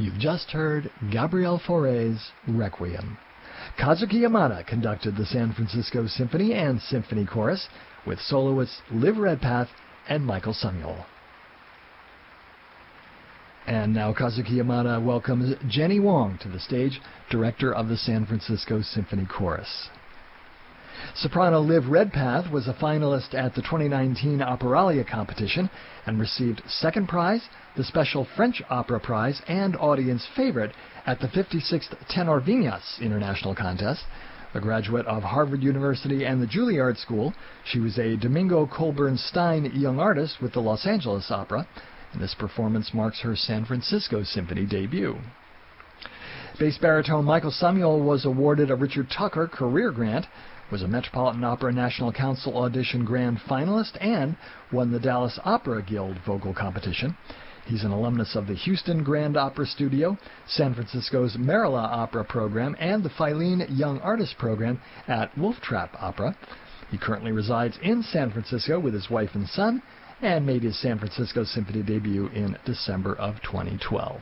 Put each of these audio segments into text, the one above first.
You've just heard Gabriel Fauré's Requiem. Kazuki Yamada conducted the San Francisco Symphony and Symphony Chorus with soloists Liv Redpath and Michael Samuel. And now Kazuki Yamada welcomes Jenny Wong to the stage, director of the San Francisco Symphony Chorus. Soprano Liv Redpath was a finalist at the 2019 Operalia competition and received second prize, the Special French Opera Prize, and audience favorite at the 56th Tenor Vignas International Contest. A graduate of Harvard University and the Juilliard School, she was a Domingo Colburn Stein Young Artist with the Los Angeles Opera, and this performance marks her San Francisco Symphony debut. Bass baritone Michael Samuel was awarded a Richard Tucker Career Grant, was a Metropolitan Opera National Council Audition Grand Finalist, and won the Dallas Opera Guild Vocal Competition. He's an alumnus of the Houston Grand Opera Studio, San Francisco's Marilla Opera Program, and the Filene Young Artist Program at Wolf Trap Opera. He currently resides in San Francisco with his wife and son, and made his San Francisco Symphony debut in December of 2012.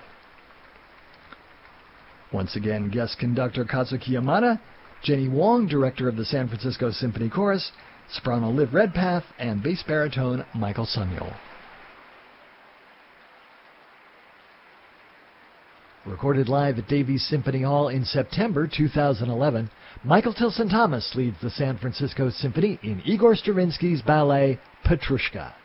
Once again, guest conductor Kazuki Yamada, Jenny Wong, director of the San Francisco Symphony Chorus, soprano Liv Redpath, and bass baritone Michael Samuel. Recorded live at Davies Symphony Hall in September 2011, Michael Tilson Thomas leads the San Francisco Symphony in Igor Stravinsky's ballet Petrushka.